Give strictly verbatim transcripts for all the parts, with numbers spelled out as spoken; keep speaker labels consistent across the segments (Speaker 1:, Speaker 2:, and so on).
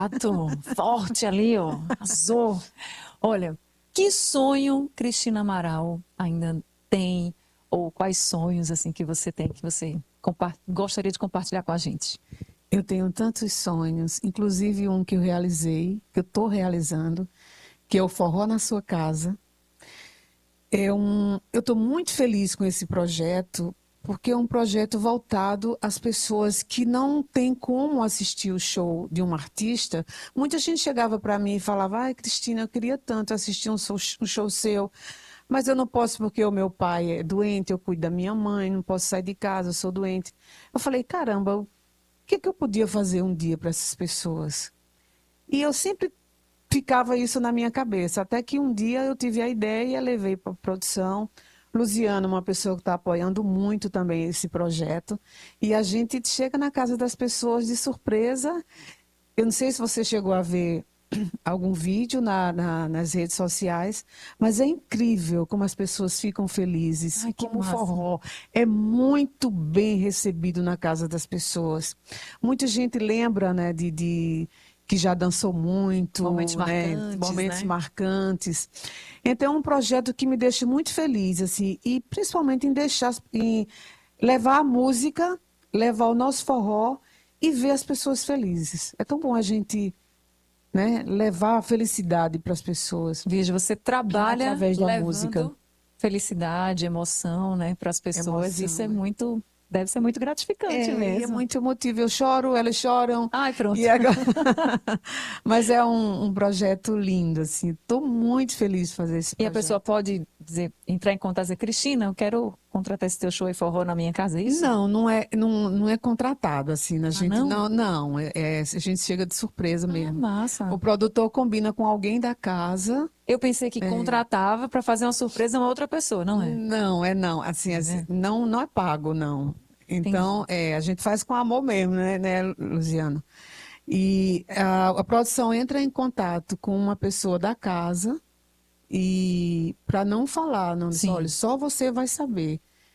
Speaker 1: Ato, forte ali, ó, arrasou. Olha, que sonho Cristina Amaral ainda tem, ou quais sonhos assim que você tem, que você compa- gostaria de compartilhar com a gente?
Speaker 2: Eu tenho tantos sonhos, inclusive um que eu realizei, que eu estou realizando, que é o Forró na Sua Casa. É um, eu estou muito feliz com esse projeto, porque é um projeto voltado às pessoas que não têm como assistir o show de um artista. Muita gente chegava para mim e falava: ai, Cristina, eu queria tanto assistir um show, um show seu, mas eu não posso porque o meu pai é doente, eu cuido da minha mãe, não posso sair de casa, eu sou doente. Eu falei: caramba, o que que eu podia fazer um dia para essas pessoas? E eu sempre ficava isso na minha cabeça, até que um dia eu tive a ideia, levei para a produção. Luciano, uma pessoa que está apoiando muito também esse projeto, e a gente chega na casa das pessoas de surpresa. Eu não sei se você chegou a ver algum vídeo na, na- nas redes sociais, mas é incrível como as pessoas ficam felizes,
Speaker 1: Ai, que
Speaker 2: como o
Speaker 1: massa.
Speaker 2: forró é muito bem recebido na casa das pessoas. Muita gente lembra, né, de, de- que já dançou
Speaker 1: Momentos
Speaker 2: muito, né,
Speaker 1: marcantes,
Speaker 2: momentos
Speaker 1: né?
Speaker 2: marcantes. Então é um projeto que me deixa muito feliz, assim, e principalmente em deixar, em levar a música, levar o nosso forró e ver as pessoas felizes. É tão bom a gente, né, levar a felicidade para as pessoas
Speaker 1: Veja, você trabalha
Speaker 2: através da música,
Speaker 1: levando felicidade, emoção, né, para as pessoas. Isso é
Speaker 2: emoção.
Speaker 1: muito, deve ser muito gratificante
Speaker 2: É, e é
Speaker 1: mesmo.
Speaker 2: muito emotivo. Eu choro, elas choram.
Speaker 1: Ai, pronto.
Speaker 2: E agora... Mas é um, um projeto lindo, assim. Estou muito feliz de fazer esse
Speaker 1: E a pessoa
Speaker 2: projeto.
Speaker 1: pode dizer, entrar em contato e dizer, Cristina, eu quero contratar esse teu show e forró na minha casa, é isso?
Speaker 2: Não, não é, não, não é contratado, assim. A
Speaker 1: Ah,
Speaker 2: gente
Speaker 1: não?
Speaker 2: não, não. É, é- a gente chega de surpresa
Speaker 1: Ah,
Speaker 2: mesmo. O
Speaker 1: massa.
Speaker 2: produtor combina com alguém da casa.
Speaker 1: Eu pensei que
Speaker 2: É,
Speaker 1: contratava para fazer uma surpresa a uma outra pessoa, não é?
Speaker 2: não, é não. Assim,
Speaker 1: Tá
Speaker 2: assim,
Speaker 1: vendo?
Speaker 2: não, não é pago, não.
Speaker 1: Entendi.
Speaker 2: Então, é, a gente faz com amor mesmo, né, né, Luciano? E a, a produção entra em contato com uma pessoa da casa e para não falar, não diz, olha,
Speaker 1: Sim.
Speaker 2: só você vai saber.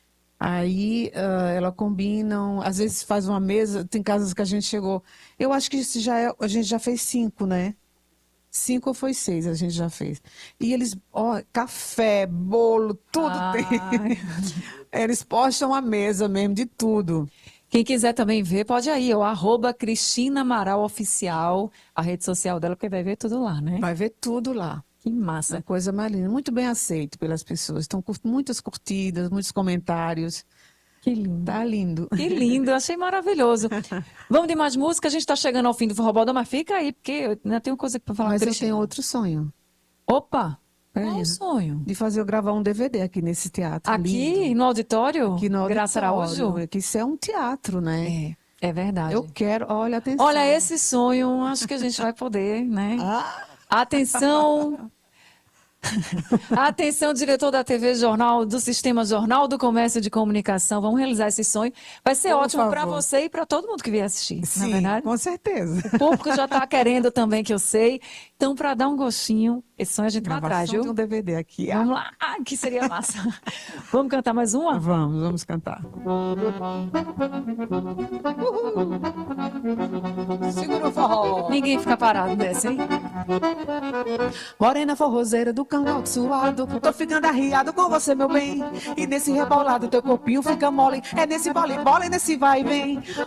Speaker 2: Aí ah, ela combinam, às vezes faz uma mesa, tem casas que a gente chegou. Eu acho que isso já é, a gente já fez cinco, né? Cinco ou foi seis a gente já fez. E eles, ó, café, bolo, tudo tem.
Speaker 1: Ai.
Speaker 2: Eles postam a mesa mesmo de tudo.
Speaker 1: Quem quiser também ver, pode ir, o arroba Cristina Amaral Oficial, a rede social dela, porque vai ver tudo lá, né?
Speaker 2: Vai ver tudo lá.
Speaker 1: Que
Speaker 2: Uma
Speaker 1: massa.
Speaker 2: coisa mais linda, muito bem aceito pelas pessoas. Estão cur- muitas curtidas, muitos comentários.
Speaker 1: Que lindo.
Speaker 2: Tá lindo.
Speaker 1: Que lindo, achei maravilhoso. Vamos de mais música, a gente está chegando ao fim do Forrobodão, mas fica aí, porque eu ainda tenho coisa para falar com a
Speaker 2: Mas eu tenho
Speaker 1: Cristina.
Speaker 2: outro sonho.
Speaker 1: Opa, qual
Speaker 2: Peraí,
Speaker 1: o sonho?
Speaker 2: de fazer eu gravar um D V D aqui nesse teatro
Speaker 1: Aqui
Speaker 2: lindo.
Speaker 1: no auditório,
Speaker 2: Aqui no
Speaker 1: Graça
Speaker 2: auditório.
Speaker 1: Araújo?
Speaker 2: É que isso é um teatro, né?
Speaker 1: É, é
Speaker 2: Eu
Speaker 1: verdade.
Speaker 2: quero, olha,
Speaker 1: Olha,
Speaker 2: atenção.
Speaker 1: esse sonho, acho que a gente vai poder, né?
Speaker 2: Ah,
Speaker 1: Atenção, atenção, diretor da T V Jornal, do Sistema Jornal do Comércio de Comunicação. Vamos realizar esse sonho. Vai ser
Speaker 2: por
Speaker 1: ótimo para
Speaker 2: favor.
Speaker 1: você e para todo mundo que vier assistir, na
Speaker 2: Sim,
Speaker 1: verdade?
Speaker 2: com certeza.
Speaker 1: O público já está querendo também, que eu sei. Então, para dar um gostinho, esse sonho a gente vai atrás,
Speaker 2: Gravação de
Speaker 1: viu?
Speaker 2: um D V D aqui. Ah,
Speaker 1: Vamos lá. Ah, que seria massa. Vamos cantar mais uma?
Speaker 2: vamos, vamos cantar. Segura o forró.
Speaker 1: Ninguém fica parado nessa, hein?
Speaker 2: Morena forrozeira do cangote suado, tô ficando arriado com você, meu bem. E nesse rebolado teu corpinho fica mole. É nesse bole, bola e nesse vai e vem.